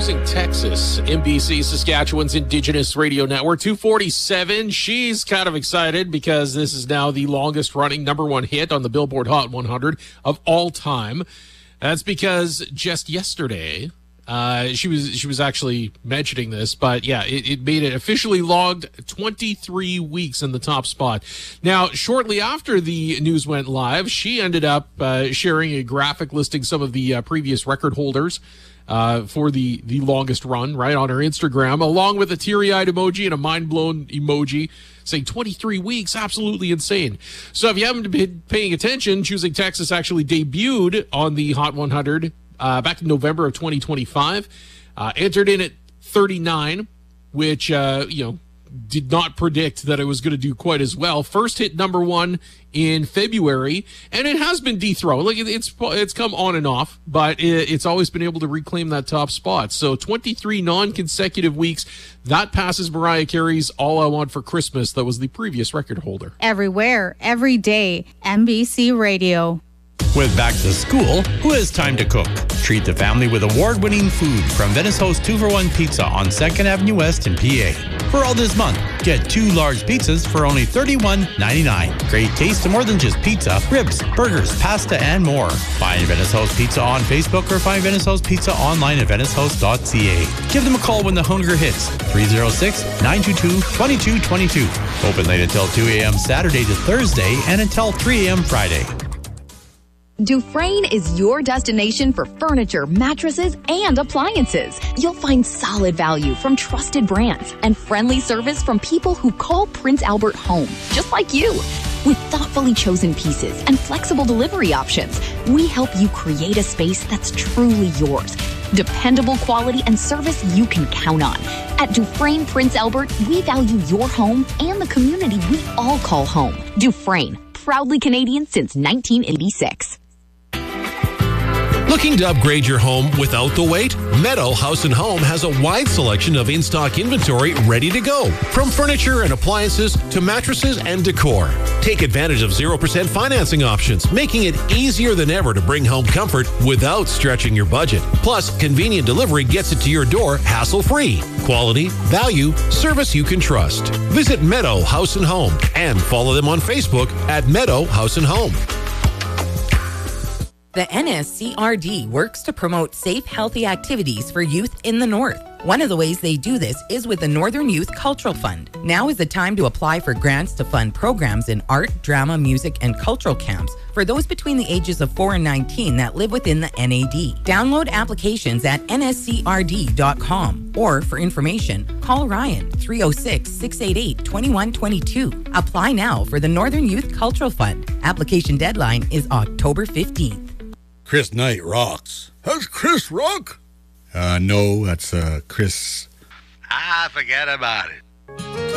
Choosing Texas, NBC Saskatchewan's Indigenous Radio Network, 247. She's kind of excited because this is now the longest running #1 hit on the Billboard Hot 100 of all time. That's because just yesterday, she was actually mentioning this, but yeah, it made it officially logged 23 weeks in the top spot. Now, shortly after the news went live, she ended up sharing a graphic listing some of the previous record holders for the longest run, right, on her Instagram, along with a teary-eyed emoji and a mind-blown emoji saying 23 weeks, absolutely insane. So if you haven't been paying attention, Choosing Texas actually debuted on the Hot 100 back in November of 2025, entered in at 39, which, did not predict that it was going to do quite as well. First hit #1 in February, and it has been dethroned. Like it's come on and off, but it's always been able to reclaim that top spot. So 23 non-consecutive weeks. That passes Mariah Carey's All I Want for Christmas. That was the previous record holder. Everywhere, every day, NBC Radio. With back to school, who has time to cook? Treat the family with award-winning food from Venice Host 2-for-1 Pizza on 2nd Avenue West in PA. For all this month, get 2 large pizzas for only $31.99. Great taste of more than just pizza, ribs, burgers, pasta, and more. Find Venice Host Pizza on Facebook or find Venice Host Pizza online at venicehost.ca. Give them a call when the hunger hits. 306-922-2222. Open late until 2 a.m. Saturday to Thursday and until 3 a.m. Friday. Dufresne is your destination for furniture, mattresses, and appliances. You'll find solid value from trusted brands and friendly service from people who call Prince Albert home, just like you. With thoughtfully chosen pieces and flexible delivery options, we help you create a space that's truly yours. Dependable quality and service you can count on. At Dufresne Prince Albert, we value your home and the community we all call home. Dufresne, proudly Canadian since 1986. Looking to upgrade your home without the wait? Meadow House & Home has a wide selection of in-stock inventory ready to go. From furniture and appliances to mattresses and decor. Take advantage of 0% financing options, making it easier than ever to bring home comfort without stretching your budget. Plus, convenient delivery gets it to your door hassle-free. Quality, value, service you can trust. Visit Meadow House & Home and follow them on Facebook at Meadow House & Home. The NSCRD works to promote safe, healthy activities for youth in the North. One of the ways they do this is with the Northern Youth Cultural Fund. Now is the time to apply for grants to fund programs in art, drama, music, and cultural camps for those between the ages of 4 and 19 that live within the NAD. Download applications at nscrd.com or for information, call Ryan 306-688-2122. Apply now for the Northern Youth Cultural Fund. Application deadline is October 15th. Chris Knight rocks. How's Chris rock? No, that's Chris. Forget about it.